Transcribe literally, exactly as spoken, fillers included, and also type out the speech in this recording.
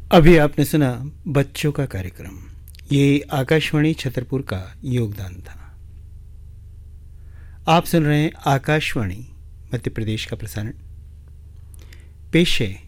अभी आपने सुना बच्चों का कार्यक्रम। ये आकाशवाणी छतरपुर का योगदान था। आप सुन रहे हैं आकाशवाणी मध्य प्रदेश का प्रसारण। पेश है